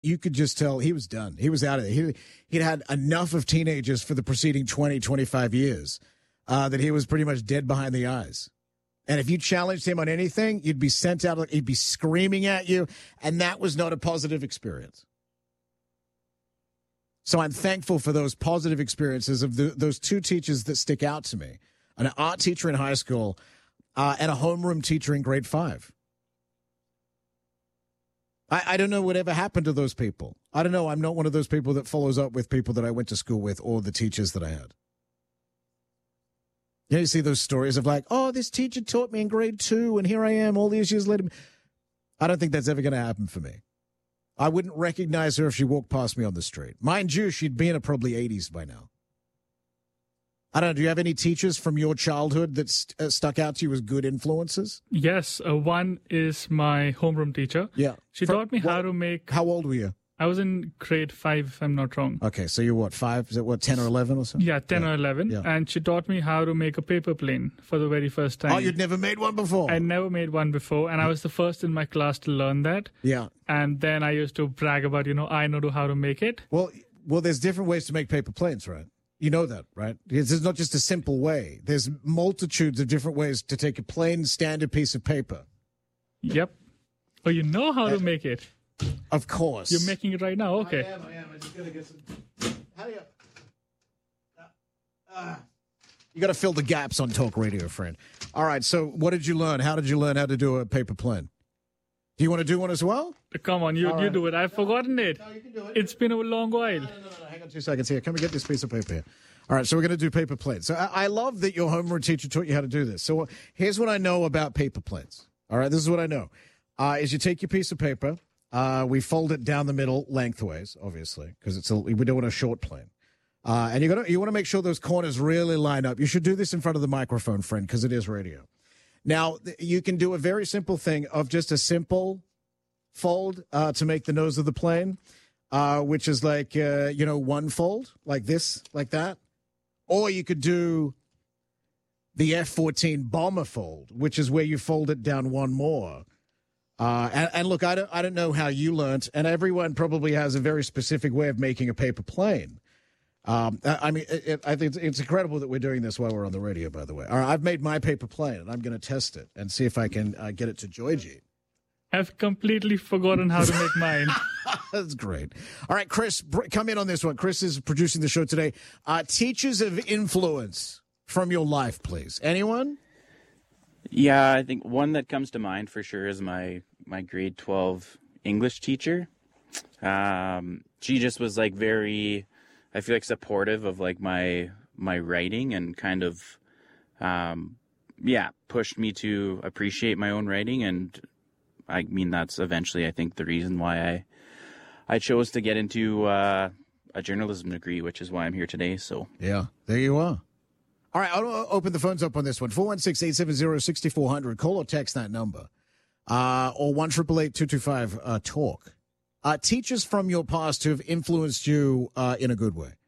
you could just tell he was done. He was out of there. He'd had enough of teenagers for the preceding 20, 25 years that he was pretty much dead behind the eyes. And if you challenged him on anything, you'd be sent out. He'd be screaming at you, and that was not a positive experience. So I'm thankful for those positive experiences of those two teachers that stick out to me, an art teacher in high school and a homeroom teacher in grade 5. I don't know whatever happened to those people. I don't know. I'm not one of those people that follows up with people that I went to school with or the teachers that I had. You see those stories of like, oh, this teacher taught me in grade 2, and here I am all these years later. I don't think that's ever going to happen for me. I wouldn't recognize her if she walked past me on the street. Mind you, she'd be in her probably 80s by now. I don't know. Do you have any teachers from your childhood that stuck out to you as good influences? Yes. One is my homeroom teacher. Yeah. She taught me how to make... How old were you? I was in grade 5, if I'm not wrong. Okay, so you're what, 5? Is it what, 10 or 11 or something? Yeah, 10 or 11. Yeah. And she taught me how to make a paper plane for the very first time. Oh, you'd never made one before? I never made one before, and I was the first in my class to learn that. Yeah. And then I used to brag about, I know how to make it. Well, there's different ways to make paper planes, right? You know that, right? There's not just a simple way. There's multitudes of different ways to take a plain, standard piece of paper. Yep. Oh, you know how to make it? Of course. You're making it right now? Okay. I am. I just got to get some... How do you... You got to fill the gaps on Talk Radio, friend. All right, so what did you learn? How did you learn how to do a paper plane? Do you want to do one as well? Come on, you do it. I've forgotten it. No, you can do it. It's been a long while. No. Hang on 2 seconds here. Come and get this piece of paper here. All right, so we're going to do paper planes. So I love that your homeroom teacher taught you how to do this. So here's what I know about paper planes. All right, this is what I know. Is you take your piece of paper, we fold it down the middle lengthways, obviously, because we don't want a short plane. And you want to make sure those corners really line up. You should do this in front of the microphone, friend, because it is radio. Now, you can do a very simple thing of just a simple fold to make the nose of the plane, which is like, one fold, like this, like that. Or you could do the F-14 bomber fold, which is where you fold it down one more. And look, I don't know how you learned, and everyone probably has a very specific way of making a paper plane. I think it's incredible that we're doing this while we're on the radio, by the way. All right, I've made my paper plane, and I'm going to test it and see if I can get it to Georgie. I've completely forgotten how to make mine. That's great. All right, Chris, come in on this one. Chris is producing the show today. Teachers of influence from your life, please. Anyone? Yeah, I think one that comes to mind for sure is my grade 12 English teacher. She just was like very, I feel like, supportive of like my writing and kind of, pushed me to appreciate my own writing. And I mean, that's eventually, I think, the reason why I chose to get into a journalism degree, which is why I'm here today. So yeah, there you are. All right, I'll open the phones up on this one. 416-870-6400. Call or text that number. Or 1-888-225-TALK. Teachers from your past who have influenced you in a good way.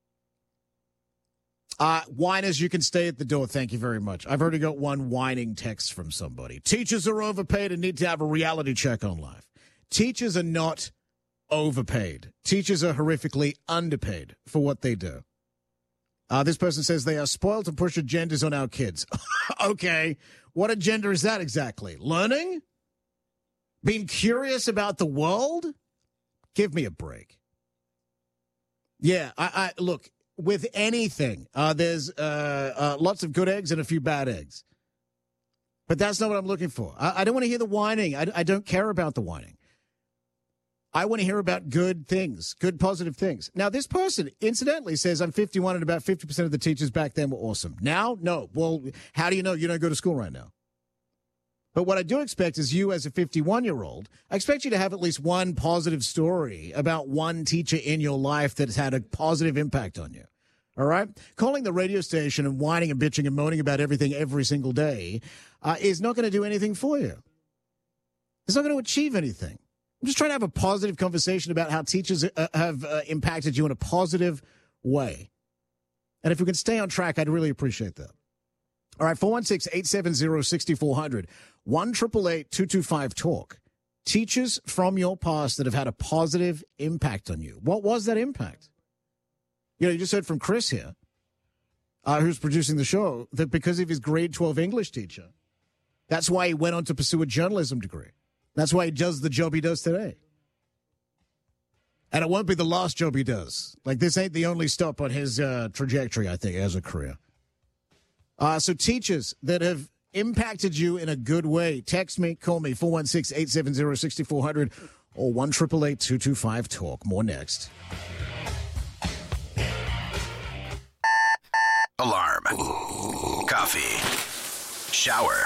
Whiners, you can stay at the door. Thank you very much. I've already got one whining text from somebody. Teachers are overpaid and need to have a reality check on life. Teachers are not overpaid. Teachers are horrifically underpaid for what they do. This person says they are spoiled to push agendas on our kids. Okay. What agenda is that exactly? Learning? Being curious about the world? Give me a break. Yeah, I look, with anything, there's lots of good eggs and a few bad eggs. But that's not what I'm looking for. I don't want to hear the whining. I don't care about the whining. I want to hear about good things, good positive things. Now, this person, incidentally, says I'm 51 and about 50% of the teachers back then were awesome. Now? No. Well, how do you know you don't go to school right now? But what I do expect is you as a 51-year-old, I expect you to have at least one positive story about one teacher in your life that's had a positive impact on you. All right? Calling the radio station and whining and bitching and moaning about everything every single day is not going to do anything for you. It's not going to achieve anything. I'm just trying to have a positive conversation about how teachers have impacted you in a positive way. And if we can stay on track, I'd really appreciate that. All right, 416-870-6400, 1-888-225-TALK. Teachers from your past that have had a positive impact on you. What was that impact? You just heard from Chris here, who's producing the show, that because of his grade 12 English teacher, that's why he went on to pursue a journalism degree. That's why he does the job he does today. And it won't be the last job he does. Like, this ain't the only stop on his trajectory, I think, as a career. So teachers that have impacted you in a good way, text me, call me, 416-870-6400 or 1-888-225-TALK. More next. Alarm. Coffee. Shower.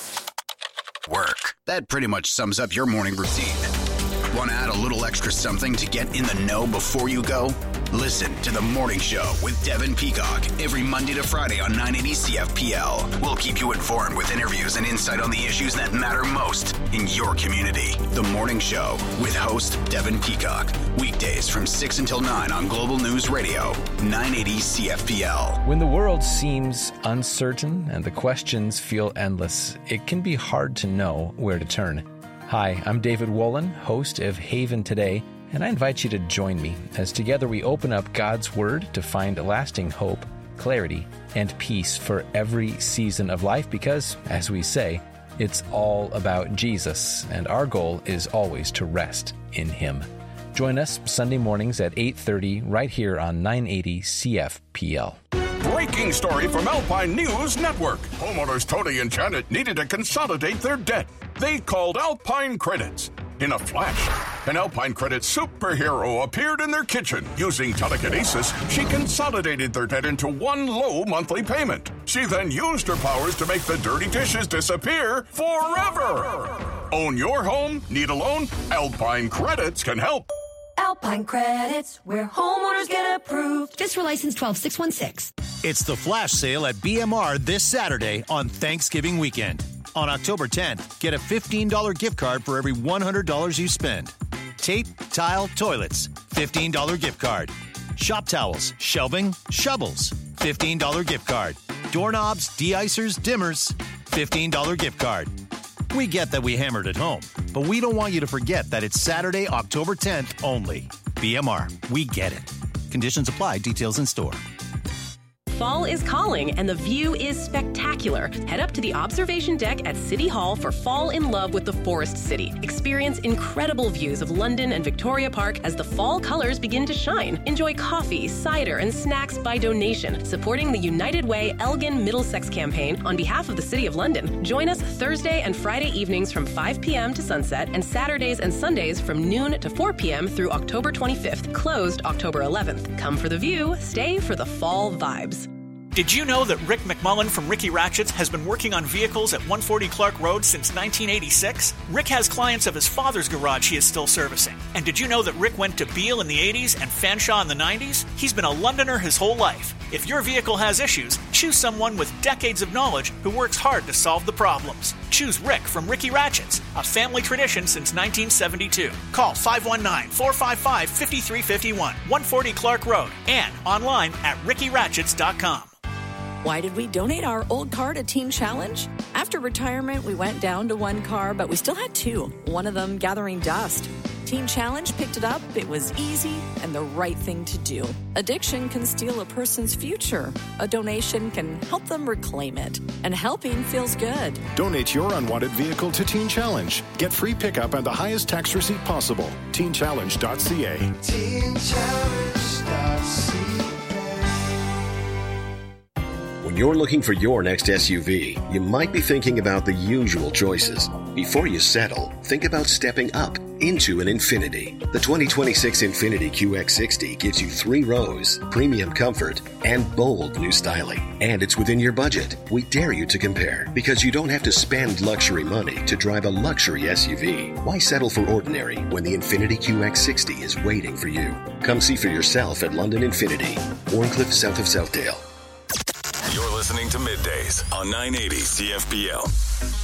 Work. That pretty much sums up your morning routine. Want to add a little extra something to get in the know before you go? Listen to The Morning Show with Devin Peacock every Monday to Friday on 980 CFPL. We'll keep you informed with interviews and insight on the issues that matter most in your community. The Morning Show with host Devin Peacock. Weekdays from 6 until 9 on Global News Radio, 980 CFPL. When the world seems uncertain and the questions feel endless, it can be hard to know where to turn. Hi, I'm David Wolin, host of Haven Today, and I invite you to join me as together we open up God's Word to find lasting hope, clarity, and peace for every season of life because, as we say, it's all about Jesus, and our goal is always to rest in Him. Join us Sunday mornings at 8:30 right here on 980 CFPL. Breaking story from Alpine News Network. Homeowners Tony and Janet needed to consolidate their debt. They called Alpine Credits. In a flash, an Alpine Credit superhero appeared in their kitchen. Using telekinesis, she consolidated their debt into one low monthly payment. She then used her powers to make the dirty dishes disappear forever. Own your home? Need a loan? Alpine Credits can help. Alpine Credits, where homeowners get approved. FSRA license 12616. It's the flash sale at BMR this Saturday on Thanksgiving weekend. On October 10th, get a $15 gift card for every $100 you spend. Tape, tile, toilets, $15 gift card. Shop towels, shelving, shovels, $15 gift card. Doorknobs, de-icers, dimmers, $15 gift card. We get that we hammered at home, but we don't want you to forget that it's Saturday, October 10th only. BMR, we get it. Conditions apply, details in store. Fall is calling and the view is spectacular. Head up to the observation deck at City Hall for Fall in Love with the Forest City. Experience incredible views of London and Victoria Park as the fall colors begin to shine. Enjoy coffee, cider, and snacks by donation, supporting the United Way Elgin Middlesex campaign on behalf of the City of London. Join us Thursday and Friday evenings from 5 p.m. to sunset and Saturdays and Sundays from noon to 4 p.m. through October 25th, closed October 11th. Come for the view, stay for the fall vibes. Did you know that Rick McMullen from Ricky Ratchets has been working on vehicles at 140 Clark Road since 1986? Rick has clients of his father's garage he is still servicing. And did you know that Rick went to Beale in the 80s and Fanshawe in the 90s? He's been a Londoner his whole life. If your vehicle has issues, choose someone with decades of knowledge who works hard to solve the problems. Choose Rick from Ricky Ratchets, a family tradition since 1972. Call 519-455-5351, 140 Clark Road, and online at rickyratchets.com. Why did we donate our old car to Teen Challenge? After retirement, we went down to one car, but we still had two, one of them gathering dust. Teen Challenge picked it up, it was easy, and the right thing to do. Addiction can steal a person's future. A donation can help them reclaim it. And helping feels good. Donate your unwanted vehicle to Teen Challenge. Get free pickup and the highest tax receipt possible. TeenChallenge.ca. TeenChallenge.ca. When you're looking for your next SUV, you might be thinking about the usual choices. Before you settle, think about stepping up into an Infiniti. The 2026 Infiniti QX60 gives you 3 rows, premium comfort, and bold new styling. And it's within your budget. We dare you to compare, because you don't have to spend luxury money to drive a luxury SUV. Why settle for ordinary when the Infiniti QX60 is waiting for you? Come see for yourself at London Infiniti, Warncliffe, south of Southdale. You're listening to Middays on 980 CFPL.